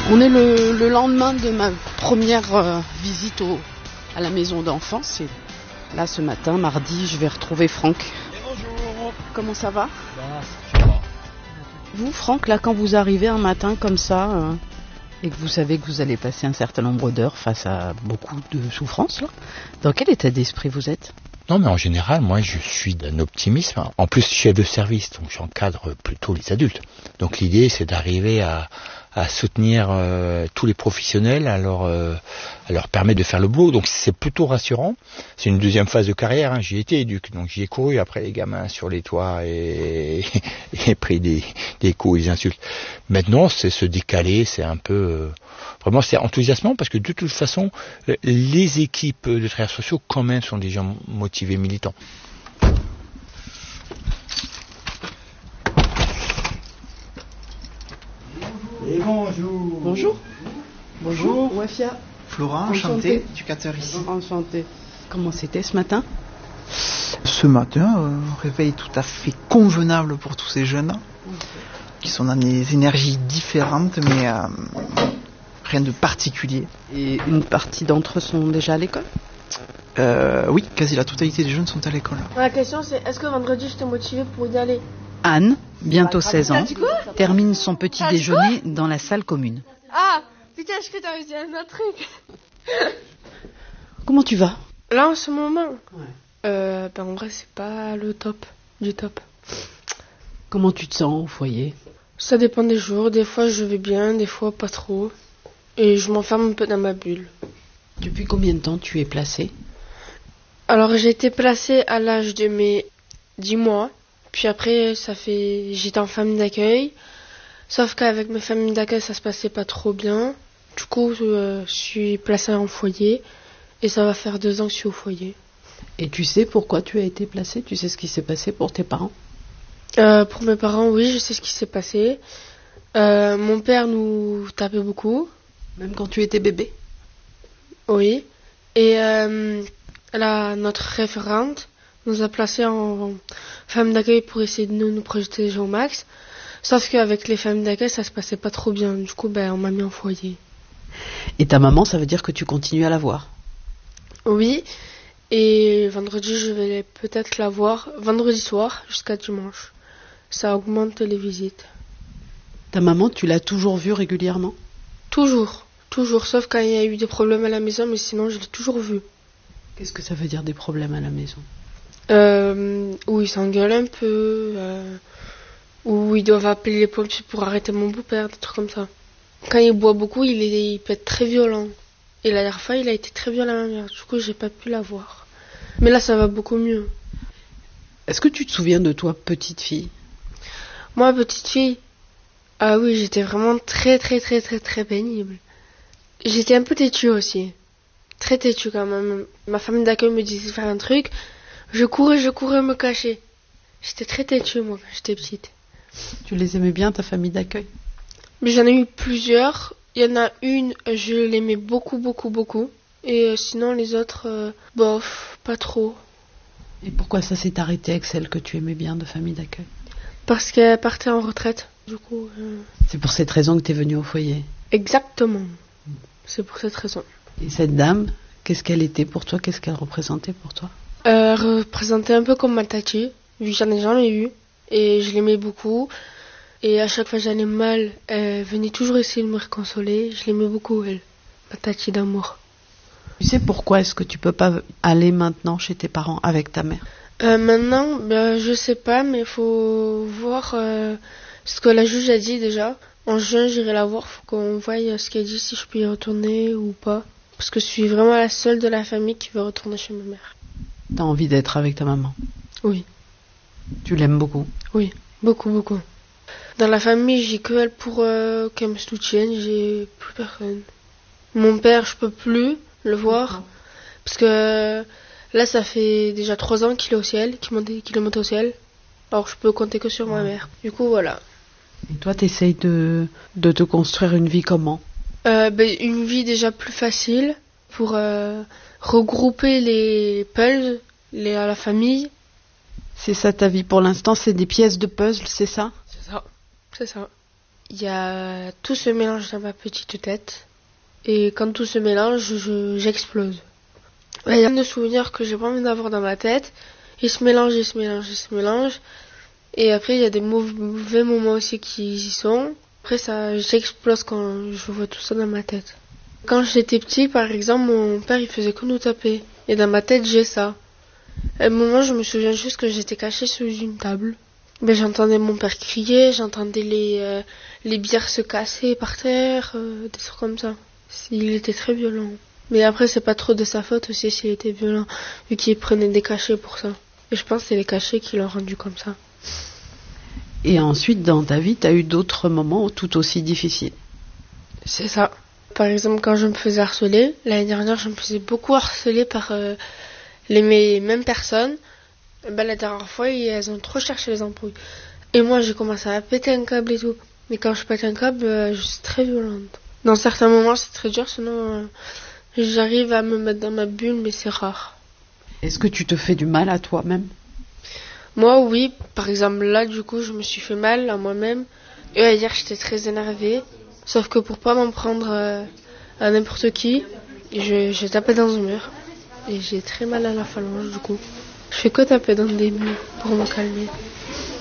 On est le lendemain de ma première visite à la maison d'enfance. Et là, ce matin, mardi, je vais retrouver Franck. Bonjour. Comment ça va? Ça va. Vous, Franck, là, quand vous arrivez un matin comme ça, et que vous savez que vous allez passer un certain nombre d'heures face à beaucoup de souffrances, là, dans quel état d'esprit vous êtes? Non, mais en général, moi, je suis d'un optimisme. En plus, chef de service, donc j'encadre plutôt les adultes. Donc l'idée, c'est d'arriver à soutenir tous les professionnels, à leur permettre de faire le boulot. Donc c'est plutôt rassurant. C'est une deuxième phase de carrière. Hein. J'y ai été éduque, donc j'y ai couru après les gamins sur les toits et pris des coups et des insultes. Maintenant, c'est se décaler, c'est un peu... Vraiment, c'est enthousiasmant parce que de toute façon, les équipes de travailleurs sociaux, quand même, sont des gens motivés, militants. Et bonjour. Bonjour. Bonjour. Wafia. Florent, enchanté, éducateur ici. Enchanté. Comment c'était ce matin? Ce matin, un réveil tout à fait convenable pour tous ces jeunes qui sont dans des énergies différentes, mais rien de particulier. Et une partie d'entre eux sont déjà à l'école? Oui, quasi la totalité des jeunes sont à l'école. La question c'est, est-ce que vendredi j'étais motivée pour y aller? Anne, bientôt 16 ans, T'as dit quoi? termine son petit déjeuner dans la salle commune. Ah, putain, je crois que t'avais dit un autre truc. Comment tu vas? Là en ce moment, en vrai c'est pas le top du top. Comment tu te sens au foyer? Ça dépend des jours, des fois je vais bien, des fois pas trop. Et je m'enferme un peu dans ma bulle. Depuis combien de temps tu es placée? Alors j'ai été placée à l'âge de mes 10 mois. Puis après, j'étais en famille d'accueil. Sauf qu'avec mes familles d'accueil, ça se passait pas trop bien. Du coup, je suis placée en foyer. Et ça va faire 2 ans que je suis au foyer. Et tu sais pourquoi tu as été placée? Tu sais ce qui s'est passé pour tes parents? Pour mes parents, oui, je sais ce qui s'est passé. Mon père nous tapait beaucoup. Même quand tu étais bébé? Oui. Et notre référente nous a placés en famille d'accueil pour essayer de nous protéger au max. Sauf qu'avec les familles d'accueil, ça se passait pas trop bien. Du coup, on m'a mis en foyer. Et ta maman, ça veut dire que tu continues à la voir? Oui. Et vendredi, je vais peut-être la voir vendredi soir jusqu'à dimanche. Ça augmente les visites. Ta maman, tu l'as toujours vue régulièrement? Toujours. Sauf quand il y a eu des problèmes à la maison, mais sinon, je l'ai toujours vue. Qu'est-ce que ça veut dire des problèmes à la maison? Où ils s'engueulent un peu, où ils doivent appeler les pompiers pour arrêter mon beau-père, des trucs comme ça. Quand il boit beaucoup, il peut être très violent. Et la dernière fois, il a été très violent à ma mère. Du coup, j'ai pas pu la voir. Mais là, ça va beaucoup mieux. Est-ce que tu te souviens de toi, petite fille? Moi, petite fille, ah oui, j'étais vraiment très pénible. J'étais un peu têtue aussi. Très têtue quand même. Ma famille d'accueil me disait de faire un truc. Je courais me cacher. J'étais très têtue, moi, quand j'étais petite. Tu les aimais bien, ta famille d'accueil? Mais j'en ai eu plusieurs. Il y en a une, je l'aimais beaucoup. Et sinon, les autres, bof, pas trop. Et pourquoi ça s'est arrêté avec celle que tu aimais bien de famille d'accueil? Parce qu'elle partait en retraite. Du coup... C'est pour cette raison que tu es venue au foyer? Exactement. C'est pour cette raison. Et cette dame, qu'est-ce qu'elle était pour toi? Qu'est-ce qu'elle représentait pour toi? Représentait un peu comme ma tati, vu que j'en ai jamais eu. Et je l'aimais beaucoup. Et à chaque fois que j'allais mal, elle venait toujours essayer de me réconsoler. Je l'aimais beaucoup, elle. Ma tati d'amour. Tu sais pourquoi est-ce que tu peux pas aller maintenant chez tes parents avec ta mère? Maintenant, je sais pas, mais il faut voir ce que la juge a dit déjà. En juin, j'irai la voir, faut qu'on voie ce qu'elle dit, si je peux y retourner ou pas. Parce que je suis vraiment la seule de la famille qui veut retourner chez ma mère. T'as envie d'être avec ta maman? Oui. Tu l'aimes beaucoup? Oui, beaucoup. Dans la famille, j'ai que elle pour qu'elle me soutienne, j'ai plus personne. Mon père, je peux plus le voir, parce que là, ça fait déjà 3 ans qu'il est au ciel, qu'il est monté au ciel. Alors, je peux compter que sur ma mère. Du coup, voilà. Et toi, t'essayes de te construire une vie comment? Une vie déjà plus facile, pour regrouper les puzzles, à la famille. C'est ça ta vie pour l'instant, c'est des pièces de puzzle, c'est ça? C'est ça. il y a tout se mélange dans ma petite tête. Et quand tout se mélange, j'explose. Il y a plein de souvenirs que j'ai pas envie d'avoir dans ma tête. Ils se mélangent, ils se mélangent, ils se mélangent. Et après, il y a des mauvais moments aussi qui y sont. Après, j'explose quand je vois tout ça dans ma tête. Quand j'étais petit, par exemple, mon père, il faisait que nous taper. Et dans ma tête, j'ai ça. À un moment, je me souviens juste que j'étais cachée sous une table. Ben, j'entendais mon père crier, j'entendais les bières se casser par terre, des trucs comme ça. Il était très violent. Mais après, c'est pas trop de sa faute aussi s'il était violent, vu qu'il prenait des cachets pour ça. Et je pense que c'est les cachets qui l'ont rendu comme ça. Et ensuite, dans ta vie, t'as eu d'autres moments tout aussi difficiles. C'est ça. Par exemple, quand je me faisais harceler, l'année dernière, je me faisais beaucoup harceler par les mêmes personnes. Ben, la dernière fois, elles ont trop cherché les embrouilles. Et moi, j'ai commencé à péter un câble et tout. Mais quand je pète un câble, je suis très violente. Dans certains moments, c'est très dur, sinon j'arrive à me mettre dans ma bulle, mais c'est rare. Est-ce que tu te fais du mal à toi-même? Moi, oui. Par exemple, là, du coup, je me suis fait mal à moi-même. Et hier, j'étais très énervée. Sauf que pour pas m'en prendre à n'importe qui, j'ai tapé dans un mur. Et j'ai très mal à la phalange, du coup. Je fais que taper dans des murs pour me calmer.